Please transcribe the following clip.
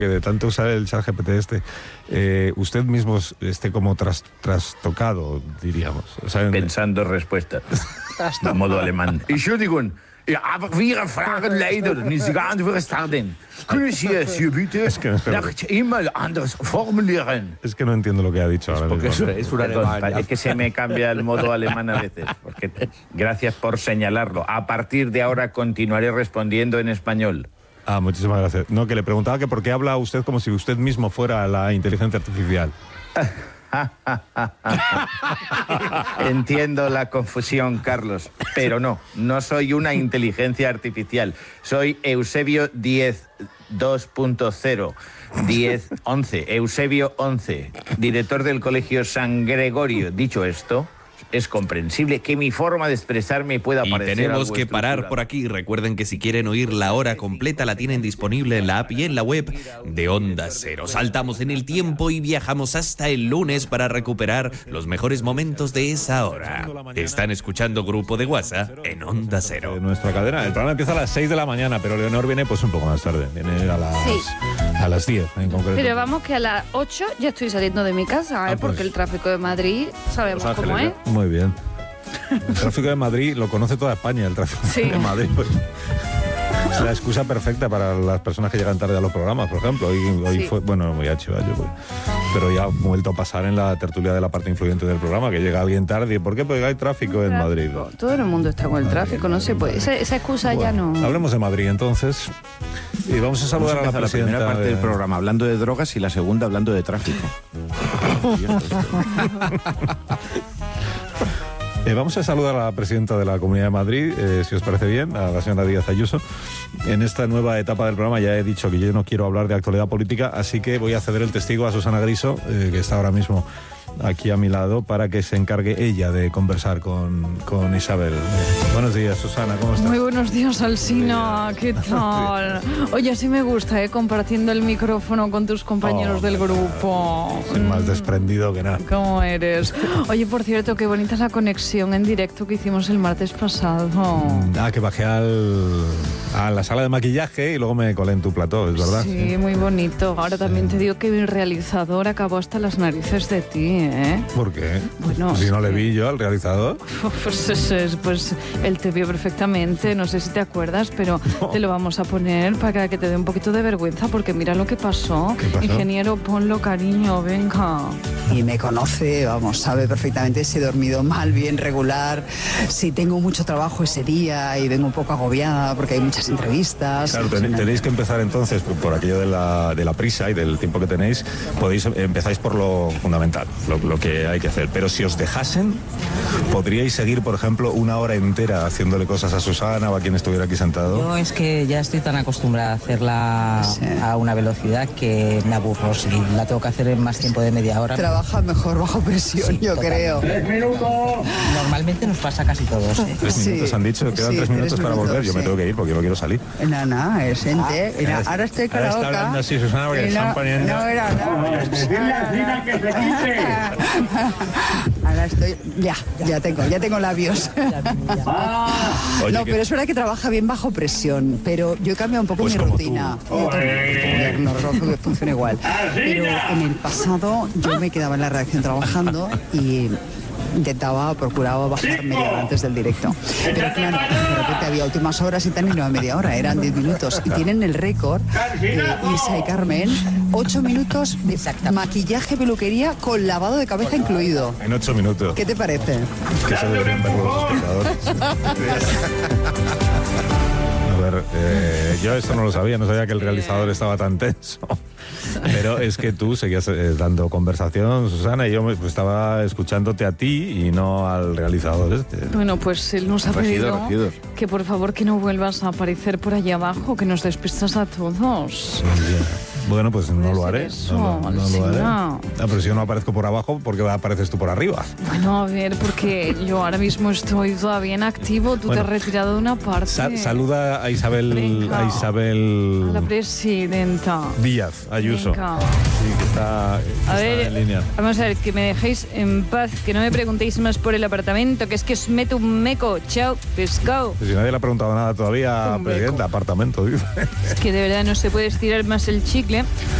que de tanto usar el ChatGPT usted mismo esté como trastocado, diríamos. O sea, pensando respuestas. A modo alemán. Entschuldigung. Aber wir fragen leider nicht ganz verstanden. Können Sie es bitte nach E-Mail anders formulieren? Es que no entiendo lo que ha dicho ahora porque mismo. Es un alemán. Es que se me cambia el modo alemán a veces. Porque, gracias por señalarlo. A partir de ahora continuaré respondiendo en español. Muchísimas gracias. No, que le preguntaba que por qué habla usted como si usted mismo fuera la inteligencia artificial. Entiendo la confusión, Carlos, pero no soy una inteligencia artificial. Soy Eusebio 10 2.0, 11, Eusebio 11, director del Colegio San Gregorio. Dicho esto, es comprensible que mi forma de expresarme pueda parecer Y tenemos algo que parar por aquí. Recuerden que si quieren oír la hora completa la tienen disponible en la app y en la web de Onda Cero. Saltamos en el tiempo y viajamos hasta el lunes para recuperar los mejores momentos de esa hora. Están escuchando Grupo de WhatsApp en Onda Cero. Nuestra cadena. El programa empieza a las 6 de la mañana, pero Leonor viene pues un poco más tarde. Viene a las 10 en concreto. Pero vamos que a las 8 ya estoy saliendo de mi casa, porque el tráfico de Madrid sabemos cómo es. Muy bien. El tráfico de Madrid lo conoce toda España, el tráfico de Madrid. Pues, es la excusa perfecta para las personas que llegan tarde a los programas, por ejemplo. Hoy fue, bueno, muy chivayo, pero ya ha vuelto a pasar en la tertulia de la parte influyente del programa, que llega bien tarde. ¿Por qué? Porque hay tráfico en Madrid. Todo el mundo está con el tráfico, no se puede. Esa excusa ya no. Hablemos de Madrid, entonces. Y vamos a saludar a la presidenta. La primera parte del programa hablando de drogas y la segunda hablando de tráfico. Vamos a saludar a la presidenta de la Comunidad de Madrid, si os parece bien, a la señora Díaz Ayuso. En esta nueva etapa del programa ya he dicho que yo no quiero hablar de actualidad política, así que voy a ceder el testigo a Susana Griso, que está ahora mismo aquí a mi lado, para que se encargue ella de conversar con Isabel. Buenos días, Susana, ¿cómo estás? Muy buenos días, Alsina, ¿qué tal? Oye, sí me gusta, compartiendo el micrófono con tus compañeros del grupo. Soy más desprendido que nada. ¿Cómo eres? Oye, por cierto, qué bonita es la conexión en directo que hicimos el martes pasado. Que bajé a la sala de maquillaje y luego me colé en tu plató, ¿es verdad? Sí, muy bonito. Ahora también te digo que mi realizador acabó hasta las narices de ti, ¿eh? ¿Por qué? Bueno, si no le vi yo al realizador. Pues él te vio perfectamente, no sé si te acuerdas, pero te lo vamos a poner para que te dé un poquito de vergüenza, porque mira lo que pasó. ¿Qué pasó? Ingeniero, ponlo, cariño, venga. Y me conoce, sabe perfectamente si he dormido mal, bien, regular, si tengo mucho trabajo ese día y vengo un poco agobiada porque hay muchas entrevistas. Claro, tenéis que empezar entonces por aquello de la prisa y del tiempo que tenéis. Empezáis por lo fundamental, lo que hay que hacer. Pero si os dejasen, podríais seguir, por ejemplo, una hora entera haciéndole cosas a Susana o a quien estuviera aquí sentado. Yo es que ya estoy tan acostumbrada a hacerla a una velocidad que me aburro. Si la tengo que hacer en más tiempo de media hora. Trabaja mejor bajo presión, yo creo. 3 minutos. Normalmente nos pasa casi todos. 3 minutos han dicho, quedan 3 minutos para volver. Yo me tengo que ir porque no quiero salir. Nada, es gente. Ahora estoy con la boca. Ahora está hablando así, Susana, porque están poniendo... No era nada. Ahora estoy... Ya tengo labios. Oye, no, pero es verdad que trabaja bien bajo presión, pero yo he cambiado un poco mi rutina. No creo que funcione igual. Pero en el pasado yo me quedaba en la redacción trabajando y procuraba bajar media hora antes del directo. Pero claro, de repente había últimas horas y tal, y no era media hora, eran 10 minutos. Y tienen el récord de Isa y Carmen, 8 minutos de maquillaje, peluquería con lavado de cabeza incluido. En 8 minutos. ¿Qué te parece? Que se deberían ver los espectadores. A ver, yo esto no lo sabía, no sabía que el realizador estaba tan tenso. Pero es que tú seguías dando conversación, Susana, y yo estaba escuchándote a ti y no al realizador este. Bueno, pues él nos ha pedido que por favor que no vuelvas a aparecer por allá abajo, que nos despistas a todos. Bueno, pues no lo haré. No lo haré. Pero si yo no aparezco por abajo, ¿por qué apareces tú por arriba? Bueno, a ver, porque yo ahora mismo estoy todavía en activo, tú te has retirado de una parte. Saluda a Isabel. Venga. A la presidenta Díaz Ayuso. Venga. Sí, que está en línea. Vamos a ver, que me dejéis en paz, que no me preguntéis más por el apartamento, que es que os meto un meco. Chao, pescado. Si nadie le ha preguntado nada todavía, presidenta, apartamento, dice. Es que de verdad no se puede estirar más el chicle. que